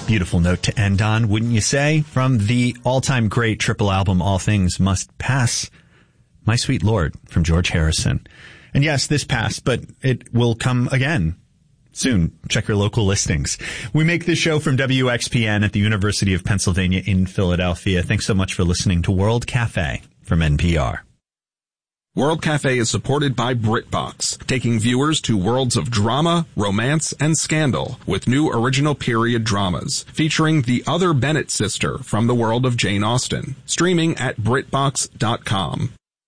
Beautiful note to end on, wouldn't you say? From the all-time great triple album, All Things Must Pass, My Sweet Lord, from George Harrison. And yes, this passed, but it will come again soon. Check your local listings. We make this show from WXPN at the University of Pennsylvania in Philadelphia. Thanks so much for listening to World Cafe from NPR. World Cafe is supported by BritBox, taking viewers to worlds of drama, romance, and scandal with new original period dramas featuring the other Bennett sister from the world of Jane Austen. Streaming at BritBox.com.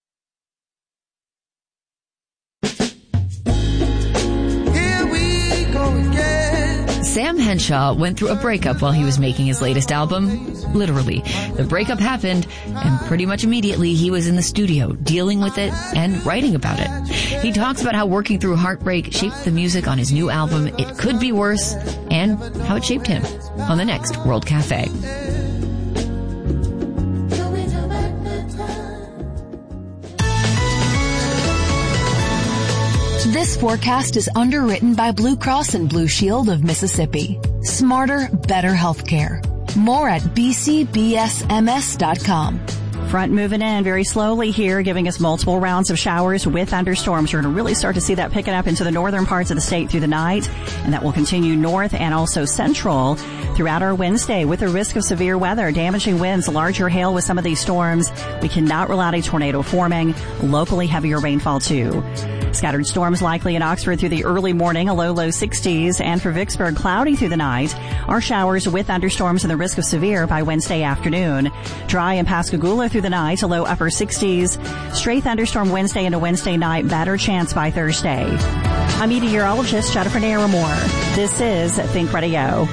Sam Henshaw went through a breakup while he was making his latest album. Literally. The breakup happened, and pretty much immediately he was in the studio dealing with it and writing about it. He talks about how working through heartbreak shaped the music on his new album, It Could Be Worse, and how it shaped him on the next World Cafe. This forecast is underwritten by Blue Cross and Blue Shield of Mississippi. Smarter, better healthcare. More at bcbsms.com. Front moving in very slowly here, giving us multiple rounds of showers with thunderstorms. We're going to really start to see that picking up into the northern parts of the state through the night, and that will continue north and also central throughout our Wednesday with a risk of severe weather, damaging winds, larger hail with some of these storms. We cannot rule out a tornado forming, locally heavier rainfall too. Scattered storms likely in Oxford through the early morning, a low 60s, and for Vicksburg, cloudy through the night. Our showers with thunderstorms and the risk of severe by Wednesday afternoon. Dry in Pascagoula through the night, a low upper 60s. Stray thunderstorm Wednesday into Wednesday night, better chance by Thursday. I'm meteorologist Jennifer Naramore. This is Think Radio.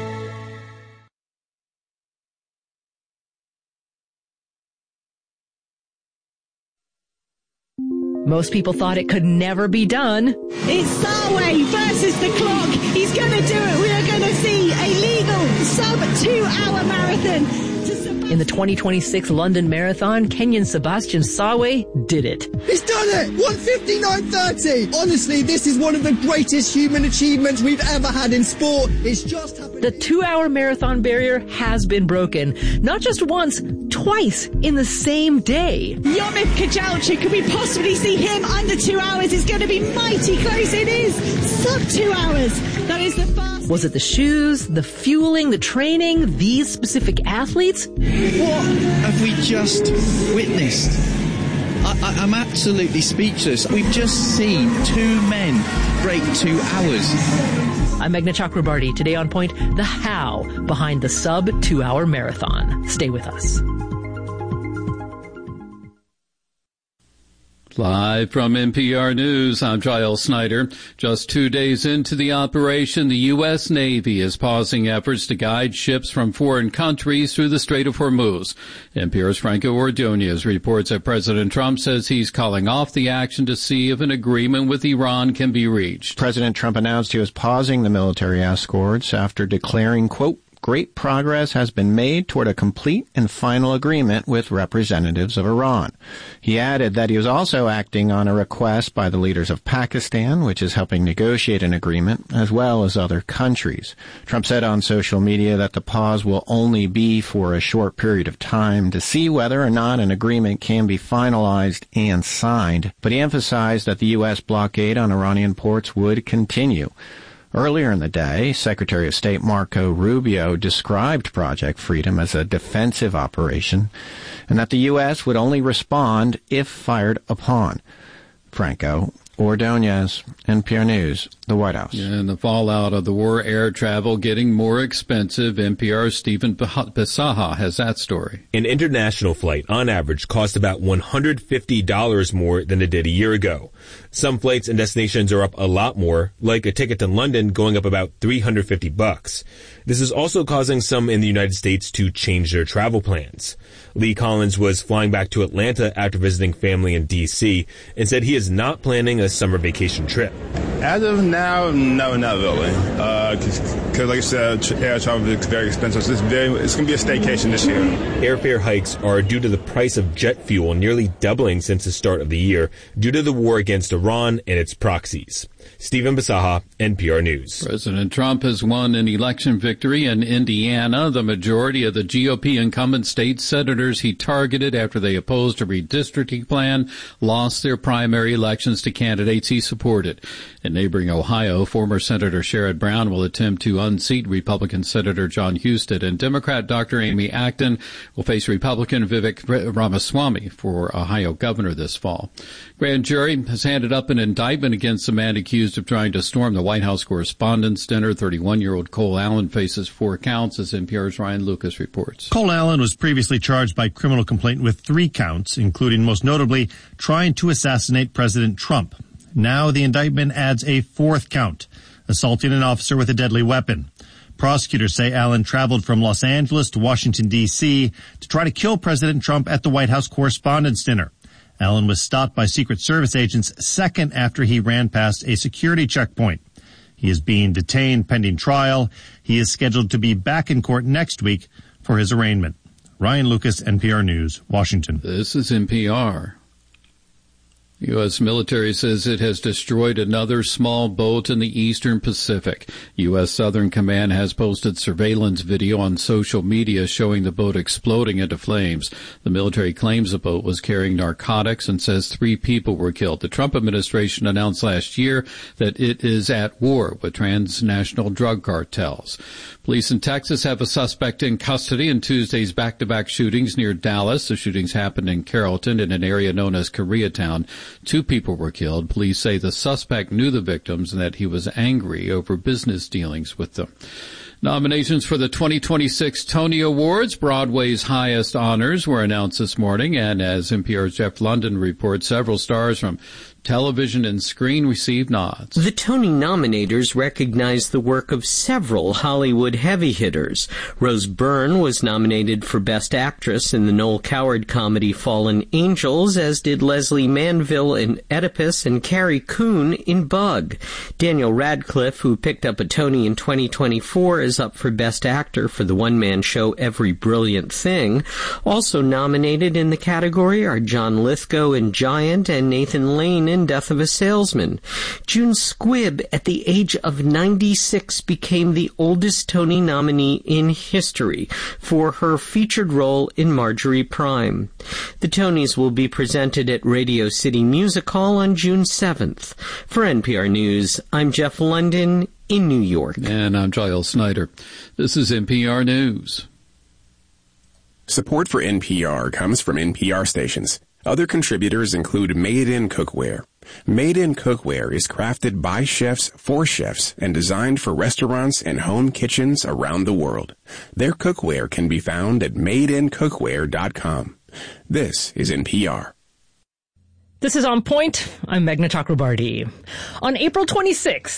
Most people thought it could never be done. It's Sarway versus the clock. He's going to do it. We are going to see a legal sub-2-hour marathon. In the 2026 London Marathon, Kenyan Sebastian Sawe did it. He's done it! 1:59.30! Honestly, this is one of the greatest human achievements we've ever had in sport. It's just happened. The 2-hour marathon barrier has been broken. Not just once, twice in the same day. Yomif Kajalchi, could we possibly see him under 2 hours? It's going to be mighty close. It is sub 2 hours. That is the fastest. Was it the shoes, the fueling, the training, these specific athletes? What have we just witnessed? I'm absolutely speechless. We've just seen two men break 2 hours. I'm Meghna Chakrabarti. Today on Point, the how behind the sub 2-hour marathon. Stay with us. Live from NPR News, I'm Giles Snyder. Just 2 days into the operation, the U.S. Navy is pausing efforts to guide ships from foreign countries through the Strait of Hormuz. NPR's Franco Ordonez reports that President Trump says he's calling off the action to see if an agreement with Iran can be reached. President Trump announced he was pausing the military escorts after declaring, quote, great progress has been made toward a complete and final agreement with representatives of Iran. He added that he was also acting on a request by the leaders of Pakistan, which is helping negotiate an agreement, as well as other countries. Trump said on social media that the pause will only be for a short period of time to see whether or not an agreement can be finalized and signed, but he emphasized that the U.S. blockade on Iranian ports would continue. Earlier in the day, Secretary of State Marco Rubio described Project Freedom as a defensive operation and that the U.S. would only respond if fired upon. Franco Ordonez, NPR News, the White House. And the fallout of the war, air travel getting more expensive. NPR's Stephen Bisaha has that story. An international flight, on average, cost about $150 more than it did a year ago. Some flights and destinations are up a lot more, like a ticket to London going up about $350. This is also causing some in the United States to change their travel plans. Lee Collins was flying back to Atlanta after visiting family in D.C. and said he is not planning a summer vacation trip. As of now, no, not really. Because like I said, air travel is very expensive. So it's going to be a staycation this year. Airfare hikes are due to the price of jet fuel nearly doubling since the start of the year due to the war against Iran and its proxies. Stephen Basaha, NPR News. President Trump has won an election victory in Indiana. The majority of the GOP incumbent state senators he targeted after they opposed a redistricting plan lost their primary elections to candidates he supported. In neighboring Ohio, former Senator Sherrod Brown will attempt to unseat Republican Senator John Husted, and Democrat Dr. Amy Acton will face Republican Vivek Ramaswamy for Ohio governor this fall. Grand jury has handed up an indictment against the man accused of trying to storm the White House Correspondents' Dinner. 31-year-old Cole Allen faces 4 counts, as NPR's Ryan Lucas reports. Cole Allen was previously charged by criminal complaint with 3 counts, including most notably trying to assassinate President Trump. Now the indictment adds a 4th count, assaulting an officer with a deadly weapon. Prosecutors say Allen traveled from Los Angeles to Washington, D.C. to try to kill President Trump at the White House Correspondents' Dinner. Allen was stopped by Secret Service agents second after he ran past a security checkpoint. He is being detained pending trial. He is scheduled to be back in court next week for his arraignment. Ryan Lucas, NPR News, Washington. This is NPR. U.S. military says it has destroyed another small boat in the eastern Pacific. U.S. Southern Command has posted surveillance video on social media showing the boat exploding into flames. The military claims the boat was carrying narcotics and says 3 people were killed. The Trump administration announced last year that it is at war with transnational drug cartels. Police in Texas have a suspect in custody in Tuesday's back-to-back shootings near Dallas. The shootings happened in Carrollton in an area known as Koreatown. 2 people were killed. Police say the suspect knew the victims and that he was angry over business dealings with them. Nominations for the 2026 Tony Awards, Broadway's highest honors, were announced this morning, and as NPR's Jeff London reports, several stars from television and screen received nods. The Tony nominators recognized the work of several Hollywood heavy hitters. Rose Byrne was nominated for Best Actress in the Noel Coward comedy Fallen Angels, as did Leslie Manville in Oedipus and Carrie Coon in Bug. Daniel Radcliffe, who picked up a Tony in 2024, is up for Best Actor for the one-man show Every Brilliant Thing. Also nominated in the category are John Lithgow in Giant and Nathan Lane in Death of a Salesman. June Squibb, at the age of 96, became the oldest Tony nominee in history for her featured role in Marjorie Prime. The Tonys will be presented at Radio City Music Hall on June 7th. For NPR News, I'm Jeff London in New York. And I'm Giles Snyder. This is NPR News. Support for NPR comes from NPR stations. Other contributors include Made In Cookware. Made In Cookware is crafted by chefs for chefs and designed for restaurants and home kitchens around the world. Their cookware can be found at madeincookware.com. This is NPR. This is On Point. I'm Meghna Chakrabarti. On April 26th,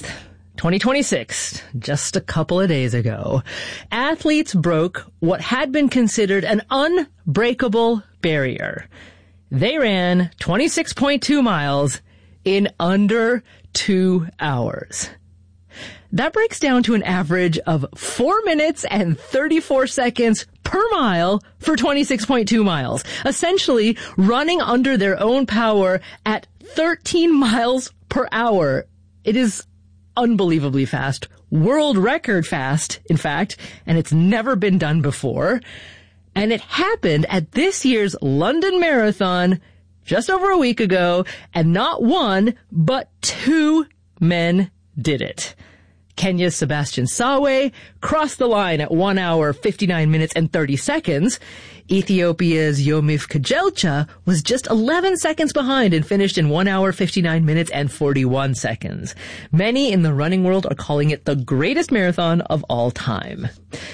2026, just a couple of days ago, athletes broke what had been considered an unbreakable barrier. They ran 26.2 miles in under 2 hours. That breaks down to an average of 4 minutes and 34 seconds per mile for 26.2 miles, essentially running under their own power at 13 miles per hour. It is unbelievably fast, world record fast, in fact, and it's never been done before. And it happened at this year's London Marathon just over a week ago, and not 1, but 2 men did it. Kenya's Sebastian Sawe crossed the line at 1 hour, 59 minutes, and 30 seconds. Ethiopia's Yomif Kajelcha was just 11 seconds behind and finished in 1 hour, 59 minutes, and 41 seconds. Many in the running world are calling it the greatest marathon of all time.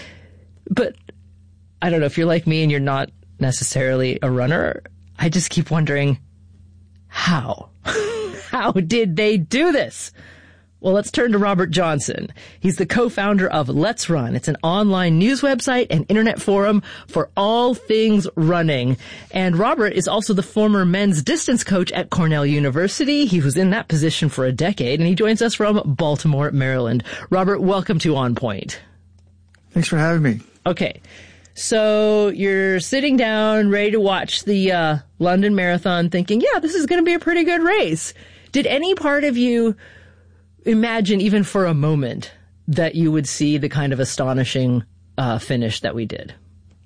But I don't know, if you're like me and you're not necessarily a runner, I just keep wondering, how? How did they do this? Well, let's turn to Robert Johnson. He's the co-founder of Let's Run. It's an online news website and internet forum for all things running. And Robert is also the former men's distance coach at Cornell University. He was in that position for a decade, and he joins us from Baltimore, Maryland. Robert, welcome to On Point. Thanks for having me. Okay. So you're sitting down, ready to watch the London Marathon, thinking, yeah, this is going to be a pretty good race. Did any part of you imagine even for a moment that you would see the kind of astonishing finish that we did?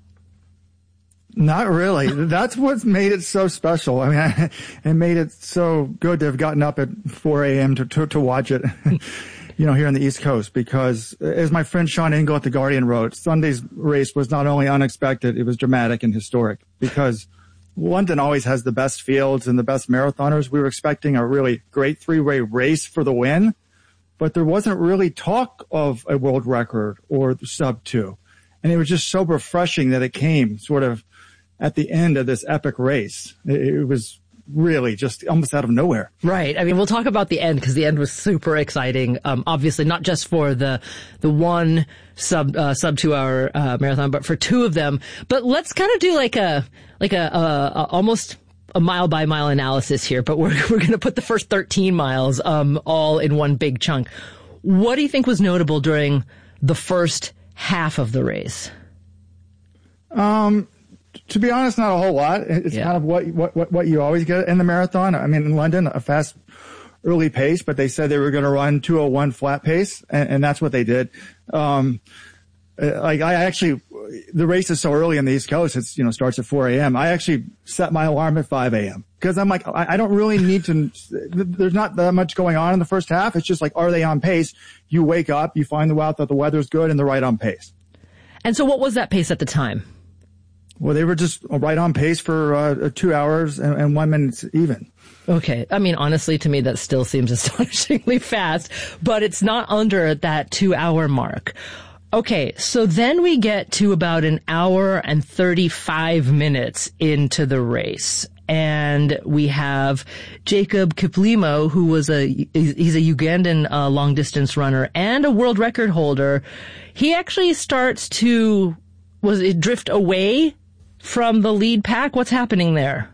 Not really. That's what made it so special. I mean, it made it so good to have gotten up at 4 a.m. to watch it, here on the East Coast, because as my friend Sean Engel at The Guardian wrote, Sunday's race was not only unexpected, it was dramatic and historic, because London always has the best fields and the best marathoners. We were expecting a really great three-way race for the win, but there wasn't really talk of a world record or sub 2. And it was just so refreshing that it came sort of at the end of this epic race. It was really just almost out of nowhere. Right. I mean, we'll talk about the end because the end was super exciting. Obviously not just for the one sub 2 hour marathon, but for two of them. But let's kind of do like a almost a mile by mile analysis here, but we're going to put the first 13 miles all in one big chunk. What do you think was notable during the first half of the race? To be honest, not a whole lot. It's kind of what you always get in the marathon. I mean, in London, a fast early pace, but they said they were going to run 2:01 flat pace, and that's what they did. The race is so early on the East Coast, it's, starts at 4 a.m. I actually set my alarm at 5 a.m. because I'm like, I don't really need to, there's not that much going on in the first half. It's just like, are they on pace? You wake up, you find out that the weather's good and they're right on pace. And so what was that pace at the time? Well, they were just right on pace for 2 hours and 1 minute even. Okay. I mean, honestly, to me, that still seems astonishingly fast, but it's not under that 2 hour mark. Okay. So then we get to about an hour and 35 minutes into the race. And we have Jacob Kiplimo, who he's a Ugandan long distance runner and a world record holder. He actually starts to, drift away from the lead pack? What's happening there?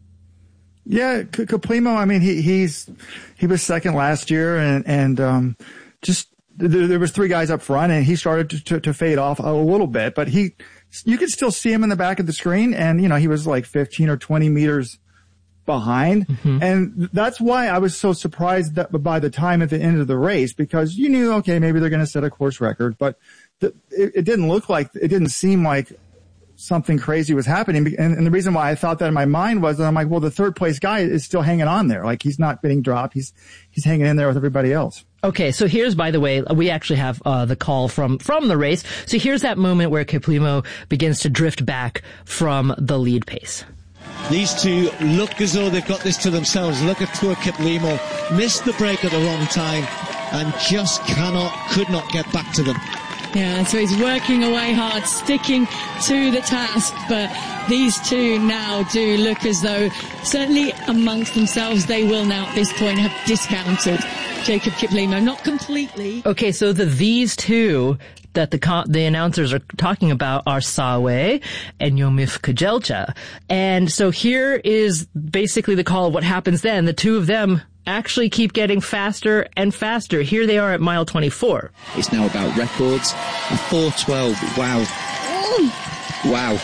Yeah, Kiplimo, I mean, he was second last year and just there was 3 guys up front and he started to fade off a little bit, but you could still see him in the back of the screen and, he was like 15 or 20 meters behind. Mm-hmm. And that's why I was so surprised that by the time at the end of the race, because you knew, okay, maybe they're going to set a course record, but it didn't seem like something crazy was happening. And the reason why I thought that in my mind was that I'm like, well, the third place guy is still hanging on there. Like he's not getting dropped. He's hanging in there with everybody else. Okay. So here's, by the way, we actually have, the call from the race. So here's that moment where Kiplimo begins to drift back from the lead pace. These two look as though they've got this to themselves. Look at poor Kiplimo. Missed the break at the wrong time and just could not get back to them. Yeah, so he's working away hard, sticking to the task, but these two now do look as though, certainly amongst themselves, they will now at this point have discounted Jacob Kiplimo. Not completely. Okay, so these two that the announcers are talking about are Sawe and Yomif Kejelcha. And so here is basically the call of what happens then. The two of them actually keep getting faster and faster. Here they are at mile 24. It's now about records. A 4:12. Wow. Wow.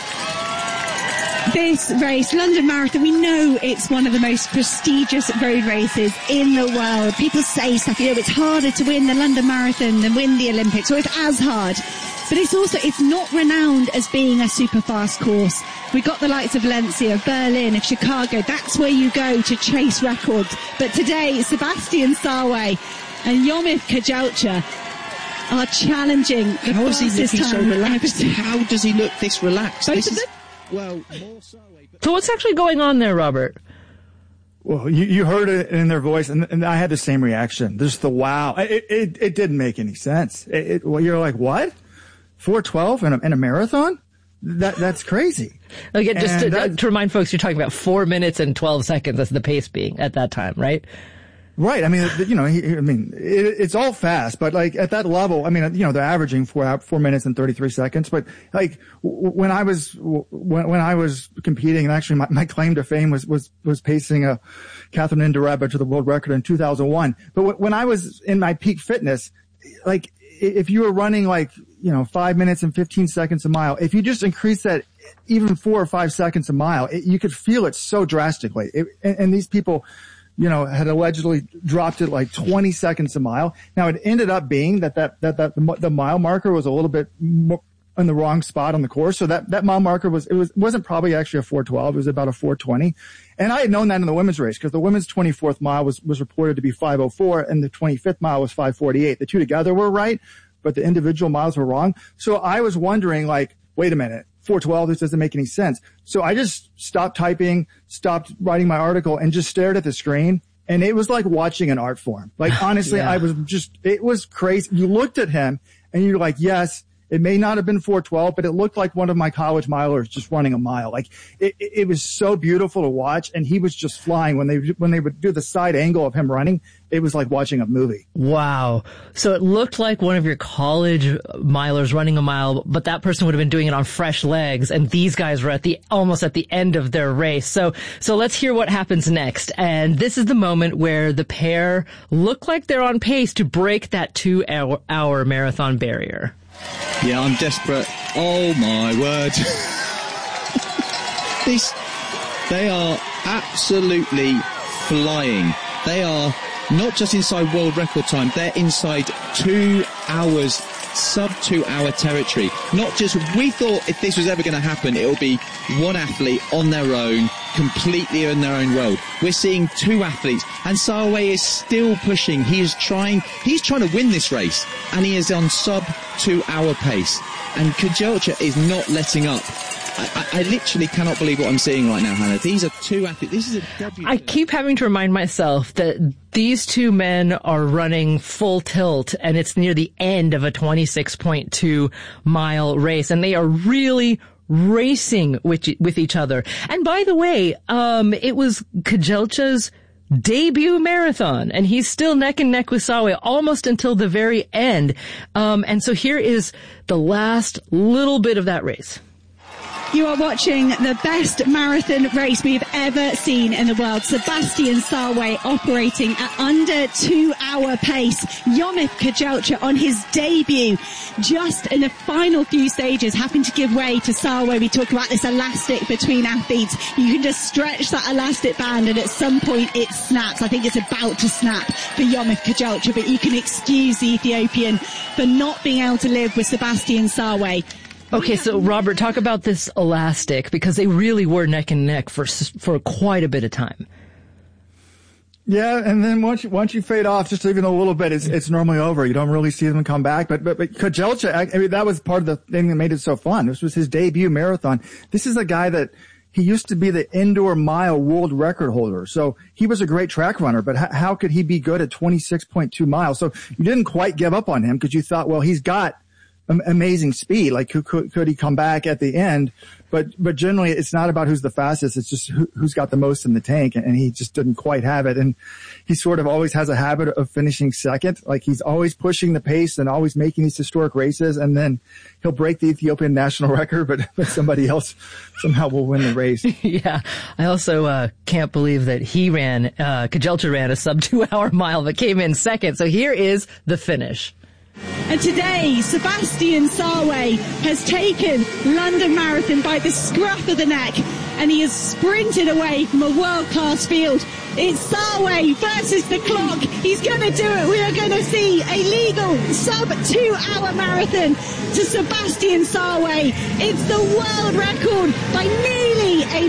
This race, London Marathon, we know it's one of the most prestigious road races in the world. People say stuff, it's harder to win the London Marathon than win the Olympics, or it's as hard. But it's not renowned as being a super fast course. We got the likes of Valencia, of Berlin, of Chicago. That's where you go to chase records. But today, Sebastian Sawe and Yomif Kejelcha are challenging the How is he looking so relaxed? Ever. How does he look this relaxed? More Sawe. So what's actually going on there, Robert? Well, you heard it in their voice, and I had the same reaction. Just the wow. It didn't make any sense. You're like, what? 4:12 in a marathon? That's crazy. Again, just to remind folks, you're talking about 4 minutes and 12 seconds as the pace being at that time, right? Right. I mean, it's all fast, but like at that level, I mean, they're averaging 4 minutes and 33 seconds. But like when I was competing, and actually my claim to fame was pacing a Catherine Ndareba to the world record in 2001. But when I was in my peak fitness, like if you were running like, 5 minutes and 15 seconds a mile, if you just increase that even 4 or 5 seconds a mile, you could feel it so drastically. And these people, had allegedly dropped it like 20 seconds a mile. Now it ended up being that the mile marker was a little bit more in the wrong spot on the course. So that mile marker wasn't probably actually a 4:12. It was about a 4:20. And I had known that in the women's race because the women's 24th mile was reported to be 5:04 and the 25th mile was 5:48. The two together were right, but the individual miles were wrong. So I was wondering, like, wait a minute, 4:12, this doesn't make any sense. So I just stopped typing, stopped writing my article, and just stared at the screen. And it was like watching an art form. Like, honestly, Yeah. it was crazy. You looked at him and you're like, yes, it may not have been 4:12, but it looked like one of my college milers just running a mile. Like, it was so beautiful to watch. And he was just flying when they would do the side angle of him running. It was like watching a movie. Wow. So it looked like one of your college milers running a mile, but that person would have been doing it on fresh legs, and these guys were almost at the end of their race. So let's hear what happens next. And this is the moment where the pair look like they're on pace to break that 2-hour marathon barrier. Yeah, I'm desperate. Oh my word. They are absolutely flying. They are not just inside world record time, they're inside 2 hours, sub 2 hour territory. Not just, we thought if this was ever going to happen, it would be one athlete on their own, completely in their own world. We're seeing two athletes, and Sarway is still pushing. He's trying to win this race, and he is on sub 2 hour pace. And Kejelcha is not letting up. I literally cannot believe what I'm seeing right now, Hannah. These are two athletes. This is a debut. I keep having to remind myself that these two men are running full tilt, and it's near the end of a 26.2 mile race, and they are really racing with each other. And by the way, it was Kejelcha's debut marathon, and he's still neck and neck with Sarway almost until the very end. And so here is the last little bit of that race. You are watching the best marathon race we've ever seen in the world. Sebastian Sarway operating at under 2 hour pace. Yomif Kejelcha on his debut, just in the final few stages, happened to give way to Sarway. We talk about this elastic between athletes. You can just stretch that elastic band and at some point it snaps. I think it's about to snap for Yomif Kejelcha, but you can excuse the Ethiopian for not being able to live with Sebastian Sarway. Okay, so Robert, talk about this elastic, because they really were neck and neck for quite a bit of time. Yeah, and then once you fade off just even a little bit, it's normally over. You don't really see them come back. But Kejelcha, I mean, that was part of the thing that made it so fun. This was his debut marathon. This is a guy that he used to be the indoor mile world record holder. So he was a great track runner, but how could he be good at 26.2 miles? So you didn't quite give up on him because you thought, well, he's got amazing speed. Like, could he come back at the end? But generally, it's not about who's the fastest. It's just who's got the most in the tank, and he just didn't quite have it. And he sort of always has a habit of finishing second. Like, he's always pushing the pace and always making these historic races, and then he'll break the Ethiopian national record, but somebody else somehow will win the race. Yeah. I also can't believe that Kejelcha ran a sub 2 hour mile but came in second. So here is the finish. And today, Sebastian Sarway has taken London Marathon by the scruff of the neck, and he has sprinted away from a world-class field. It's Sarway versus the clock. He's going to do it. We are going to see a legal sub 2 hour marathon to Sebastian Sarway. It's the world record by nearly a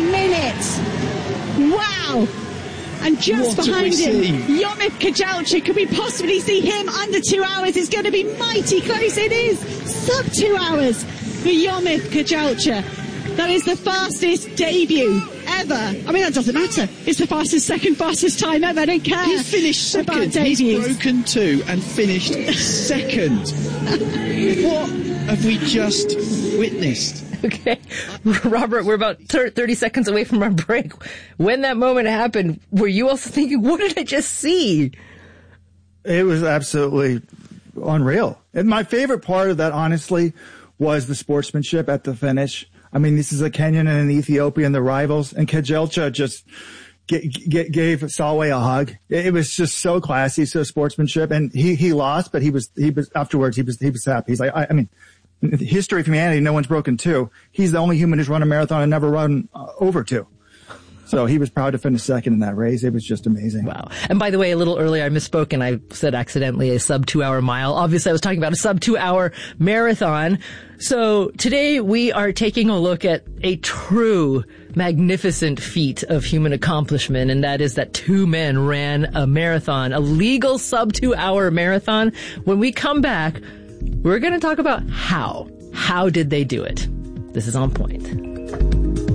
minute. Wow. And just behind him, Yomif Kejelcha. Could we possibly see him under 2 hours? It's going to be mighty close. It is sub 2 hours for Yomif Kejelcha. That is the fastest debut ever. I mean, that doesn't matter. It's the second fastest time ever. I don't care. He finished second. He's broken two and finished second. What have we just witnessed? Okay. Robert, we're about 30 seconds away from our break. When that moment happened, were you also thinking, what did I just see? It was absolutely unreal. And my favorite part of that, honestly, was the sportsmanship at the finish. I mean, this is a Kenyan and an Ethiopian, the rivals, and Kejelcha just gave Sarway a hug. It was just so classy, so sportsmanship. And he lost, but he was afterwards, he was happy. He's like, I mean, in the history of humanity, no one's broken two. He's the only human who's run a marathon and never run over two. So he was proud to finish second in that race. It was just amazing. Wow. And by the way, a little earlier I misspoke and I said accidentally a sub 2 hour mile. Obviously I was talking about a sub 2 hour marathon. So today we are taking a look at a true magnificent feat of human accomplishment, and that is that two men ran a marathon, a legal sub 2 hour marathon. When we come back, we're going to talk about how. How did they do it? This is On Point.